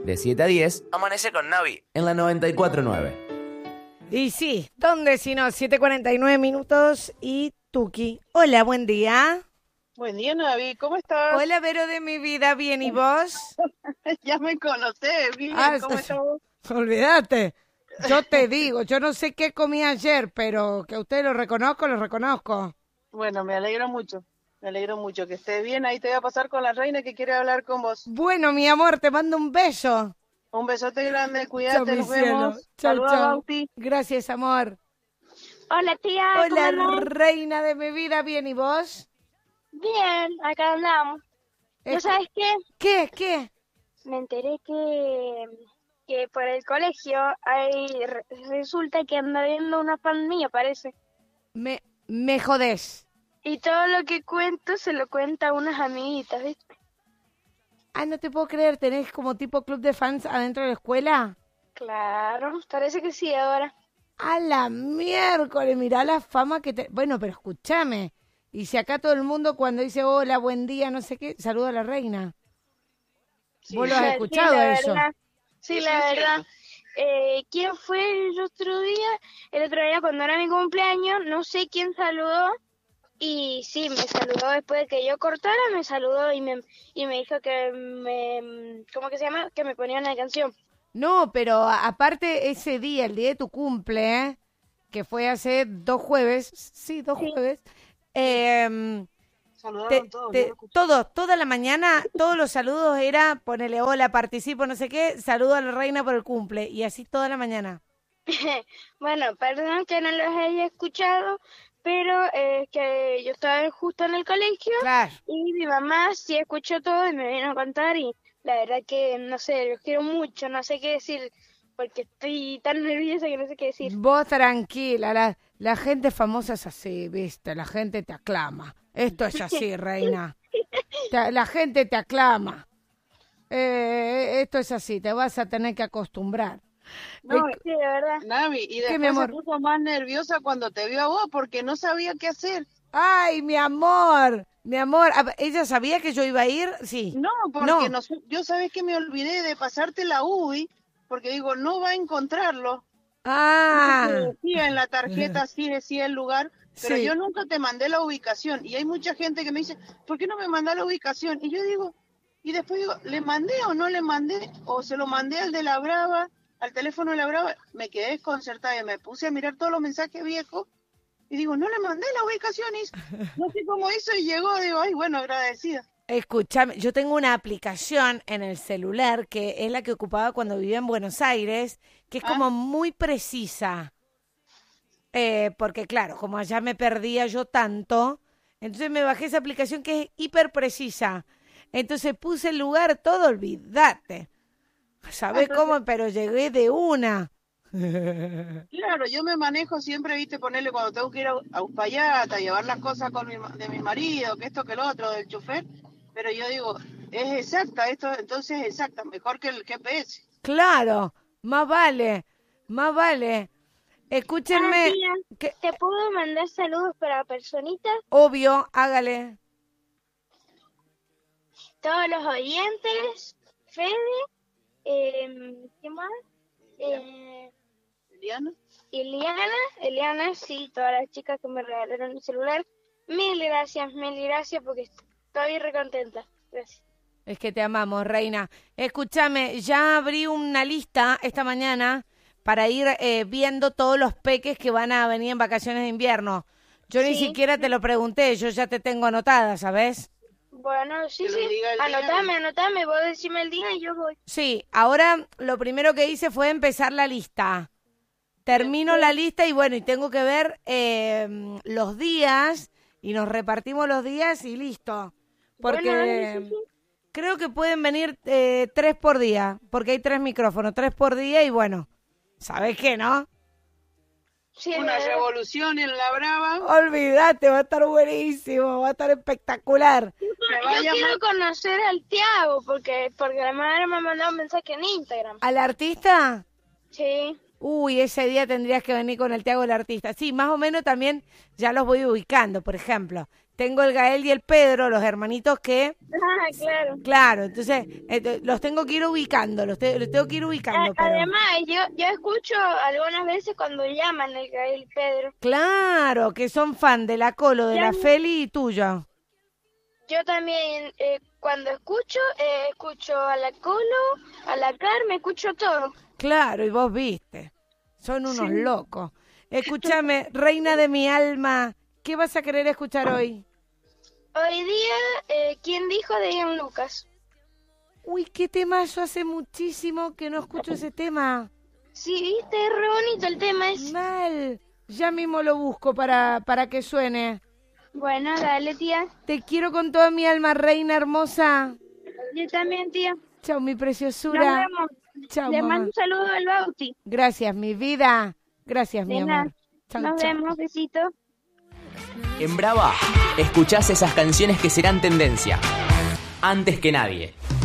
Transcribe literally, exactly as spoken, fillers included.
De siete a diez, Amanece con Navi en la noventa y cuatro punto nueve. Y sí, ¿dónde si no? siete cuarenta y nueve minutos y Tuki. Hola, buen día. Buen día, Navi, ¿cómo estás? Hola, Vero de mi vida, ¿bien y vos? Ya me conocés, bien, Ah, ¿cómo estás vos? Olvídate. Yo te digo, yo no sé qué comí ayer, pero que a usted lo reconozco, lo reconozco. Bueno, me alegro mucho, me alegro mucho que estés bien. Ahí te voy a pasar con la reina que quiere hablar con vos. Bueno, mi amor, te mando un beso. Un besote grande, Chau, cuídate, mi nos cielo. vemos. Chau, Saluda chau. a Bauti. Gracias, amor. Hola tía, ¿cómo Hola, andás? reina de mi vida, ¿bien y vos? Bien, acá andamos. ¿No Escu- sabes qué? ¿Qué? ¿Qué? Me enteré que, que por el colegio hay, re- resulta que anda viendo una fan mía, parece. Me, me jodés. Y todo lo que cuento se lo cuenta a unas amiguitas, ¿viste? Ah, no te puedo creer, ¿tenés como tipo club de fans adentro de la escuela? Claro, parece que sí ahora. A la miércoles, mirá la fama que te... Bueno, pero escúchame. Y si acá todo el mundo cuando dice hola, buen día, no sé qué, saluda a la reina. Sí. ¿Vos lo has Sí, escuchado la eso? verdad. Sí, Sí, la sí, es verdad. Eh, ¿quién fue el otro día? El otro día cuando era mi cumpleaños, no sé quién saludó. Y sí, me saludó después de que yo cortara, me saludó y me, y me dijo que me, ¿cómo que se llama? Que me ponía una canción. No, pero a- aparte ese día, el día de tu cumple, ¿eh? Que fue hace dos jueves, sí, dos Sí. jueves, em, Saludaron te- todos, te- yo lo escuché. todo, toda la mañana, todos los saludos era ponele hola, participo, no sé qué, saludo a la reina por el cumple, y así toda la mañana. Bueno, perdón que no los haya escuchado, pero es que yo estaba justo en el colegio Claro. y mi mamá sí escuchó todo y me vino a contar y la verdad que, no sé, los quiero mucho, no sé qué decir, porque estoy tan nerviosa que no sé qué decir. Vos tranquila, la, la gente famosa es así, viste, la gente te aclama. Esto es así, reina. Te- la gente te aclama. Eh, esto es así, te vas a tener que acostumbrar. No, Eh, Sí, de verdad. Navi, y ¿Qué, mi después se amor? puso más nerviosa cuando te vio a vos porque no sabía qué hacer. Ay, mi amor, mi amor. A- ¿Ella sabía que yo iba a ir? Sí. No, porque No. nos- yo sabes que me olvidé de pasarte la U I, porque digo, no va a encontrarlo. Ah, Que decía en la tarjeta, sí decía el lugar, pero sí. yo nunca te mandé la ubicación. Y hay mucha gente que me dice, ¿por qué no me mandás la ubicación? Y yo digo, y después digo, ¿le mandé o no le mandé? O se lo mandé al de la Brava, al teléfono de la Brava. Me quedé desconcertada y me puse a mirar todos los mensajes viejos. Y digo, no le mandé la ubicación. Y no sé cómo hizo y llegó. Digo, ay, bueno, agradecida. Escúchame, yo tengo una aplicación en el celular que es la que ocupaba cuando vivía en Buenos Aires, que es Ah. como muy precisa. Eh, porque claro, como allá me perdía yo tanto, entonces me bajé esa aplicación que es hiper precisa. Entonces puse el lugar todo, olvídate. ¿Sabés Ah, cómo? Pero llegué de una. Claro, yo me manejo siempre, viste, ponerle cuando tengo que ir a, a Uspallata, llevar las cosas con mi, ma- de mi marido, que esto, que lo otro, del chofer, pero yo digo, es exacta, esto entonces es exacta, mejor que el G P S. Claro, más vale, más vale. Ah, Escúchenme, tía, que ¿te puedo mandar saludos para personitas? obvio, hágale. Todos los oyentes, Fede, eh, ¿qué más? Eh, Eliana, Eliana, Eliana, sí, todas las chicas que me regalaron el celular. Mil gracias, mil gracias, porque estoy recontenta. Gracias. Es que te amamos, reina. Escúchame, ya abrí una lista esta mañana para ir eh, viendo todos los peques que van a venir en vacaciones de invierno. Yo ni Sí. siquiera te lo pregunté, yo ya te tengo anotada, ¿sabes? Bueno, sí, Que lo sí, diga el día. anotame, anotame, vos decime el día y yo voy. Sí, ahora lo primero que hice fue empezar la lista. Termino la lista y bueno, y tengo que ver eh, los días y nos repartimos los días y listo. Porque Bueno, dale, sí, sí. creo que pueden venir eh, tres por día, porque hay tres micrófonos, tres por día y bueno, ¿sabes qué, no? Sí, una de- revolución en la Brava. Olvídate, va a estar buenísimo, va a estar espectacular. Me va a Yo llamar- quiero conocer al Tiago, porque, porque la madre me ha mandado un mensaje en Instagram. ¿Al artista? Sí. Uy, ese día tendrías que venir con el Tiago el artista. Sí, más o menos también ya los voy ubicando, por ejemplo. tengo el Gael y el Pedro, los hermanitos que... Ah, claro. Claro, entonces eh, los tengo que ir ubicando, los, te- los tengo que ir ubicando. A- pero- Además, yo, yo escucho algunas veces cuando llaman el Gael Pedro. Claro, que son fan de la Colo, de Ya la no- Feli y tuyo. Yo también, eh, cuando escucho, eh, escucho a la Colo, a la Carmen, escucho todo. Claro, y vos viste. Son unos Sí. locos. Escúchame, reina de mi alma, ¿qué vas a querer escuchar hoy? Hoy día, eh, ¿quién dijo de Ian Lucas? Uy, qué temazo, hace muchísimo que no escucho ese tema. Sí, viste, es re bonito el tema es. Mal, ya mismo lo busco para, para que suene. Bueno, dale, tía. Te quiero con toda mi alma, reina hermosa. Yo también, tía. Chao, mi Nos preciosura. vemos. Chao, Le mamá. mando un saludo al Bauti. Gracias, mi vida. Gracias, mi De nada. amor. Chao, Nos chao. vemos, besitos. En Brava, escuchás esas canciones que serán tendencia. Antes que nadie.